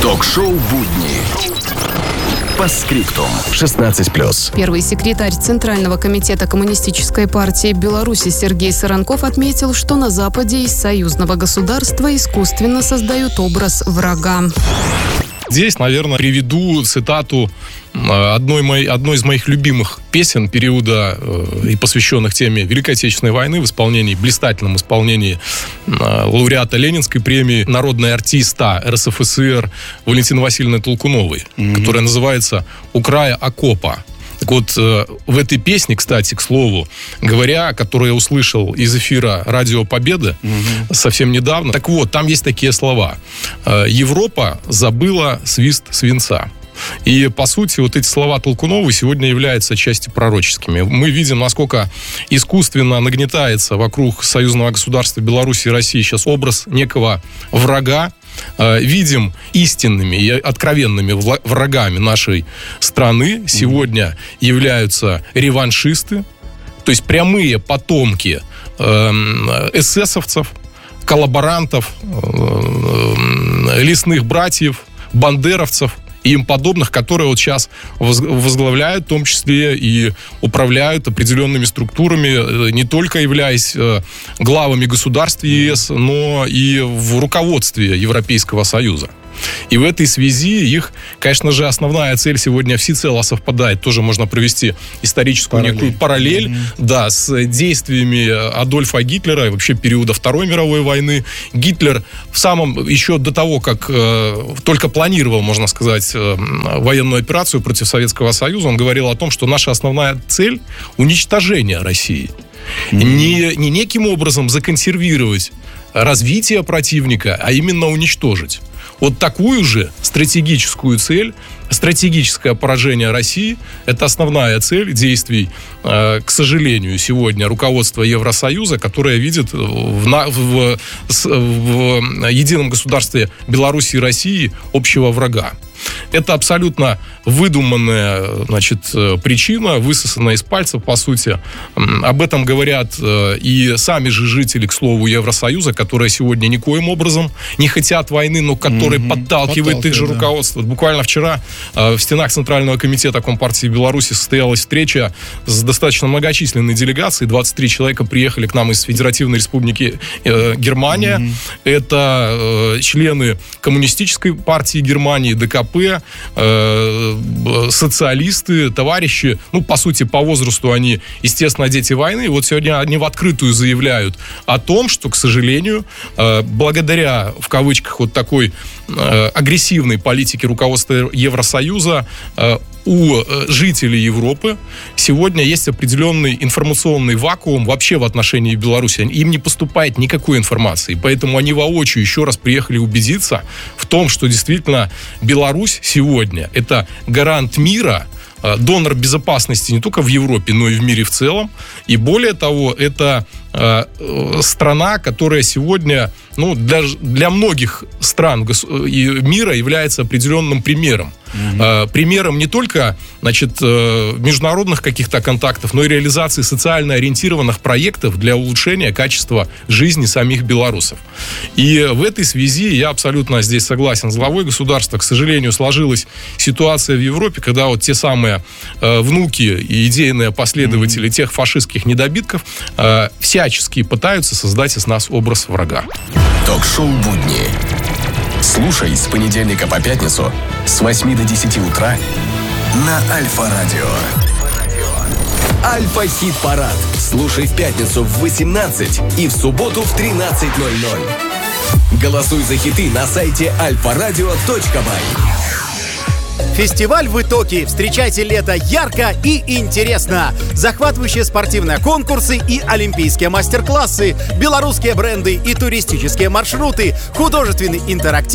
Ток-шоу «Будни». Постскриптум. 16+. Первый секретарь Центрального комитета Коммунистической партии Беларуси Сергей Саранков отметил, что на Западе из союзного государства искусственно создают образ врага. Здесь, наверное, приведу цитату одной из моих любимых песен периода и посвященных теме Великой Отечественной войны в блистательном исполнении лауреата Ленинской премии «Народная артиста» РСФСР Валентины Васильевны Толкуновой, которая называется «У края окопа». Так вот, в этой песне, кстати, к слову говоря, которую я услышал из эфира «Радио Победа» совсем недавно, так вот, там есть такие слова: «Европа забыла свист свинца». И, по сути, вот эти слова Толкуновой сегодня являются отчасти пророческими. Мы видим, насколько искусственно нагнетается вокруг союзного государства Беларуси и России сейчас образ некого врага. Видим истинными и откровенными врагами нашей страны сегодня являются реваншисты, то есть прямые потомки эсэсовцев, коллаборантов, лесных братьев, бандеровцев и им подобных, которые вот сейчас возглавляют, в том числе и управляют определенными структурами, не только являясь главами государств ЕС, но и в руководстве Европейского Союза. И в этой связи их, конечно же, основная цель сегодня всецело совпадает. Тоже можно провести историческую некую параллель, да, с действиями Адольфа Гитлера и вообще периода Второй мировой войны. Гитлер еще до того, как только планировал, можно сказать, военную операцию против Советского Союза, он говорил о том, что наша основная цель — уничтожение России. Не неким образом законсервировать развитие противника, а именно уничтожить. Вот такую же стратегическую цель, стратегическое поражение России — это основная цель действий, к сожалению, сегодня руководства Евросоюза, которое видит в едином государстве Беларуси и России общего врага. Это абсолютно выдуманная, причина, высосанная из пальцев, по сути. Об этом говорят и сами же жители, к слову, Евросоюза, которые сегодня никоим образом не хотят войны, но которые подталкивает их же руководство. Буквально вчера в стенах Центрального комитета Компартии Беларуси состоялась встреча с достаточно многочисленной делегацией. 23 человека приехали к нам из Федеративной Республики Германия. Это члены Коммунистической партии Германии, ДКП, социалисты, товарищи, по сути, по возрасту они, естественно, дети войны. И вот сегодня они в открытую заявляют о том, что, к сожалению, благодаря, в кавычках, вот такой агрессивной политике руководства Евросоюза, у жителей Европы сегодня есть определенный информационный вакуум вообще в отношении Беларуси. Им не поступает никакой информации. Поэтому они воочию еще раз приехали убедиться в том, что действительно Беларусь сегодня — это гарант мира, донор безопасности не только в Европе, но и в мире в целом. И более того, это страна, которая сегодня, для многих стран и мира является определенным примером. Примером не только, международных каких-то контактов, но и реализации социально ориентированных проектов для улучшения качества жизни самих белорусов. И в этой связи я абсолютно здесь согласен с главой государства. К сожалению, сложилась ситуация в Европе, когда вот те самые внуки и идейные последователи тех фашистских недобитков всячески пытаются создать из нас образ врага. Ток-шоу «Будни». Слушай с понедельника по пятницу с 8 до 10 утра на Альфа-радио. Альфа-хит-парад. Слушай в пятницу в 18 и в субботу в 13:00. Голосуй за хиты на сайте alfaradio.by. Фестиваль в Итоке. Встречайте лето ярко и интересно. Захватывающие спортивные конкурсы и олимпийские мастер-классы, белорусские бренды и туристические маршруты, художественный интерактив,